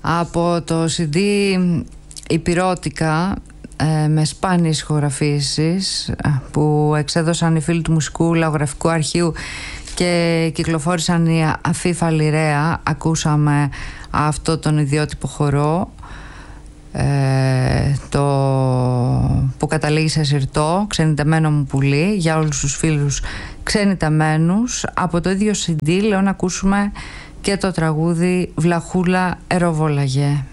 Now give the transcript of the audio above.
Από το CD Υπηρώτικα με σπάνιες ηχογραφήσεις που εξέδωσαν οι φίλοι του Μουσικού Λαογραφικού Αρχείου και κυκλοφόρησαν η Αφίφαλη Ρέα, ακούσαμε αυτό τον ιδιότυπο χορό, το που καταλήγει σε συρτό, Ξενιτεμένο μου πουλί, για όλους τους φίλους ξενιτεμένους. Από το ίδιο CD λέω να ακούσουμε και το τραγούδι Βλαχούλα Εροβόλαγε.